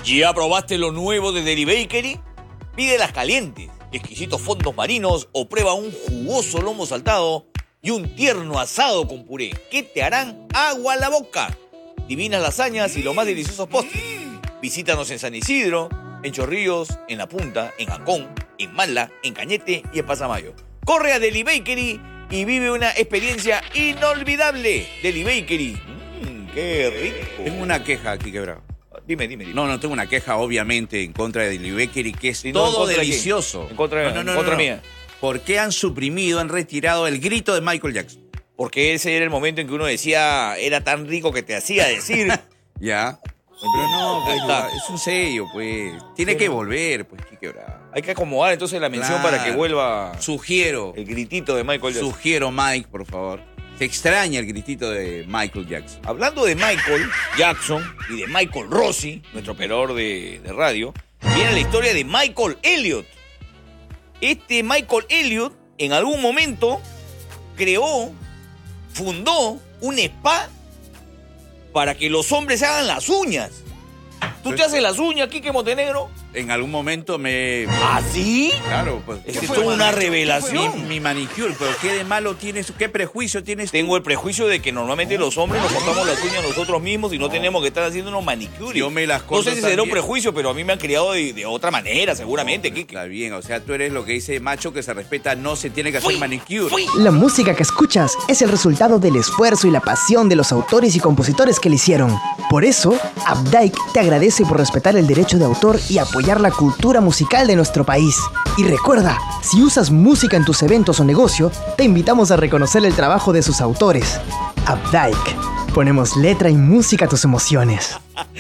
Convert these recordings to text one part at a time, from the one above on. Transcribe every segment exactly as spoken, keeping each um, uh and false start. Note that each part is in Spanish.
¿Ya probaste lo nuevo de Deli Bakery? Pídelas calientes, exquisitos fondos marinos o prueba un jugoso lomo saltado y un tierno asado con puré que te harán agua a la boca. Divinas lasañas y los más deliciosos postres. Visítanos en San Isidro, en Chorrillos, en La Punta, en Ancón, en Mala, en Cañete y en Pasamayo. Corre a Deli Bakery y vive una experiencia inolvidable. Deli Bakery. Mmm, qué rico. Tengo una queja aquí, quebrado. Dime, dime, dime. No, no tengo una queja, obviamente, en contra de Deli Bakery, que es Sí, no, todo ¿en contra de delicioso. quién? En contra, no, no, no, en contra no, no. mía. ¿Por qué han suprimido, han retirado el grito de Michael Jackson? Porque ese era el momento en que uno decía, era tan rico que te hacía decir. Ya. Pero no, pues, Está. es un sello, pues. Tiene que volver, pues, qué quebrado. Hay que acomodar entonces la mención Claro. para que vuelva Sugiero, el gritito de Michael Jackson. sugiero, Mike, por favor. Se extraña el gritito de Michael Jackson. Hablando de Michael Jackson y de Michael Rossi, nuestro operador de, de radio, viene la historia de Michael Elliott. Este Michael Elliott en algún momento creó, fundó un spa para que los hombres se hagan las uñas. ¿Tú te haces las uñas, Quique Montenegro? En algún momento me... ¿Ah, sí? Claro, pues. Es ¿qué que fue, esto es una mano? revelación. Mi, mi manicure, pero ¿qué de malo tienes? ¿Qué prejuicio tienes? tú? Tengo el prejuicio de que normalmente los hombres nos cortamos las uñas nosotros mismos y no, tenemos que estar haciendo unos manicures. Yo me las No corto sé si será un también. prejuicio, pero a mí me han criado de, de otra manera, seguramente, No, Quique. está bien, o sea, tú eres lo que dice macho que se respeta, no se tiene que hacer Fui, manicure. fui. La música que escuchas es el resultado del esfuerzo y la pasión de los autores y compositores que la hicieron. Por eso, Updike te agradece por respetar el derecho de autor y apoyar la cultura musical de nuestro país. Y recuerda, si usas música en tus eventos o negocio, te invitamos a reconocer el trabajo de sus autores. Updike. Ponemos letra y música a tus emociones.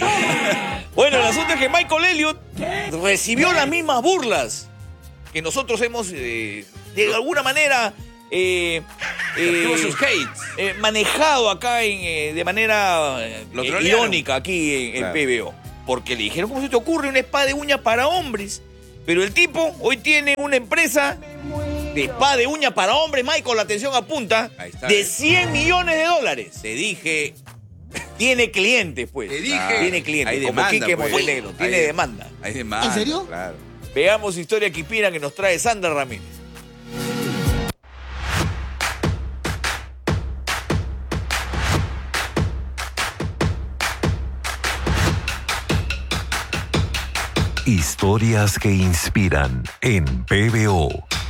Bueno, el asunto es que Michael Elliott recibió las mismas burlas que nosotros hemos, eh, de alguna manera, eh, Recibo eh, sus hates. eh, manejado acá en, eh, de manera eh, Lo eh, trolearon. irónica aquí en Claro. el P B O. Porque le dijeron, ¿cómo se te ocurre un spa de uñas para hombres? Pero el tipo hoy tiene una empresa de spa de uñas para hombres, Michael, la atención apunta, Ahí está. de cien millones de dólares. Te dije, Tiene clientes, pues. Te dije. Tiene clientes, Hay como demanda, Quique pues. Montenegro. Tiene Hay- demanda. hay demanda. ¿En serio? Claro. Veamos historia que inspira que nos trae Sandra Ramírez. Historias que inspiran en P B O.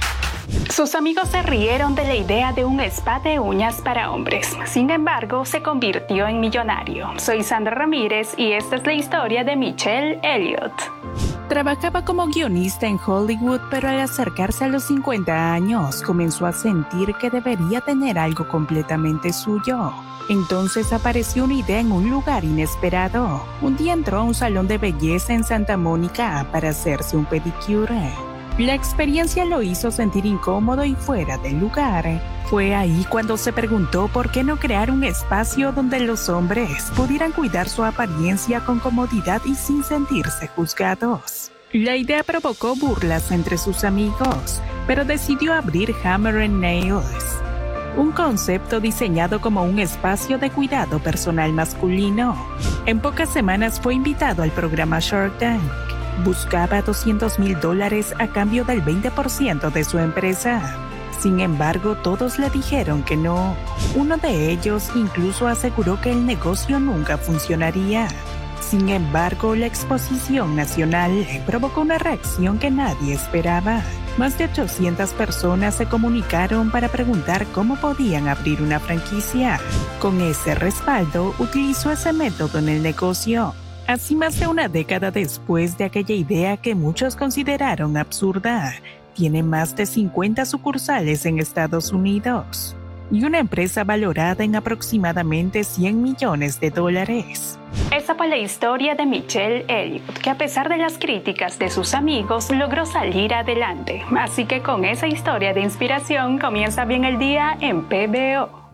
Sus amigos se rieron de la idea de un spa de uñas para hombres. Sin embargo, se convirtió en millonario. Soy Sandra Ramírez y esta es la historia de Michelle Elliott. Trabajaba como guionista en Hollywood, pero al acercarse a los cincuenta años, comenzó a sentir que debería tener algo completamente suyo. Entonces apareció una idea en un lugar inesperado. Un día entró a un salón de belleza en Santa Mónica para hacerse un pedicure. La experiencia lo hizo sentir incómodo y fuera del lugar. Fue ahí cuando se preguntó por qué no crear un espacio donde los hombres pudieran cuidar su apariencia con comodidad y sin sentirse juzgados. La idea provocó burlas entre sus amigos, pero decidió abrir Hammer and Nails, un concepto diseñado como un espacio de cuidado personal masculino. En pocas semanas fue invitado al programa Shark Tank. Buscaba doscientos mil dólares a cambio del veinte por ciento de su empresa. Sin embargo, todos le dijeron que no. Uno de ellos incluso aseguró que el negocio nunca funcionaría. Sin embargo, la exposición nacional provocó una reacción que nadie esperaba. Más de ochocientas personas se comunicaron para preguntar cómo podían abrir una franquicia. Con ese respaldo, utilizó ese método en el negocio. Así, más de una década después de aquella idea que muchos consideraron absurda, tiene más de cincuenta sucursales en Estados Unidos y una empresa valorada en aproximadamente cien millones de dólares. Esa fue la historia de Michelle Elliott, que a pesar de las críticas de sus amigos, logró salir adelante. Así que con esa historia de inspiración comienza bien el día en P B O.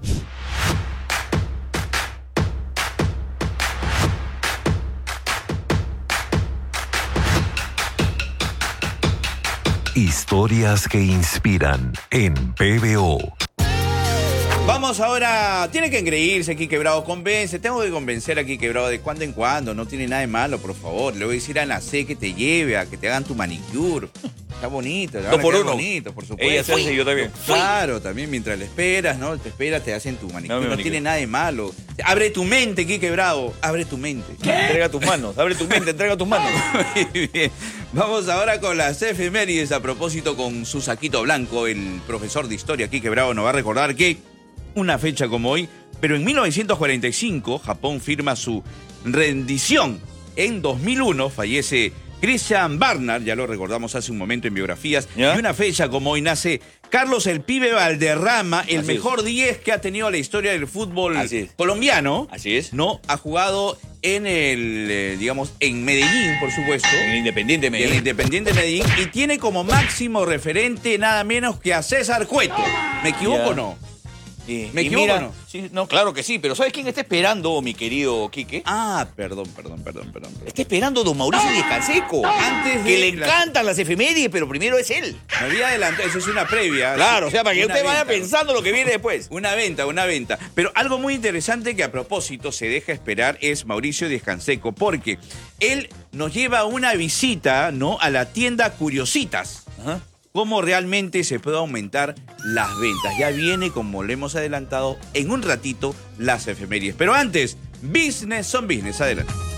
Historias que inspiran en P B O. Vamos ahora, tiene que engreírse Quique Bravo, convence, tengo que convencer a Quique Bravo de cuando en cuando, no tiene nada de malo, por favor. Le voy a decir a Ana C que te lleve, a que te hagan tu manicure. Está bonito, te van Dos a por quedar uno. bonito, por supuesto. Ella se hace y yo también. Claro, también mientras le esperas, ¿no? Te esperas, te hacen tu manicure, No, mi no, manicure. tiene nada de malo. Abre tu mente, Quique Bravo, abre tu mente. Entrega tus manos, abre tu mente, entrega tus manos. Muy bien. Vamos ahora con las efemérides. A propósito, con su saquito blanco, el profesor de historia Quique Bravo nos va a recordar que una fecha como hoy, pero en mil novecientos cuarenta y cinco, Japón firma su rendición. En dos mil uno fallece Christian Barnard, ya lo recordamos hace un momento en biografías. ¿Ya? Y una fecha como hoy nace Carlos el Pibe Valderrama, el Así mejor diez que ha tenido la historia del fútbol Así es. colombiano. Así es. No, ha jugado en el, eh, digamos, en Medellín, por supuesto. En el Independiente Y el Medellín. Independiente Medellín. Y tiene como máximo referente nada menos que a César Cueto. ¿Me equivoco Ya. o no? Sí. ¿Me Y equivoco mira, o no? sí, no, claro que sí, pero ¿sabes quién está esperando, mi querido Quique? Ah, perdón, perdón, perdón, perdón. perdón. Está esperando don Mauricio Díaz Canseco. Antes de Que le la- encantan las efemérides, pero primero es él. Me había adelantado, eso es una previa. Claro, o sea, para que Una usted vaya venta. pensando lo que viene después. Una venta, una venta. Pero algo muy interesante que a propósito se deja esperar es Mauricio Díaz Canseco, porque él nos lleva una visita, ¿no?, a la tienda Curiositas. Ajá. Cómo realmente se puede aumentar las ventas. Ya viene, como le hemos adelantado, en un ratito las efemérides. Pero antes, business son business. Adelante.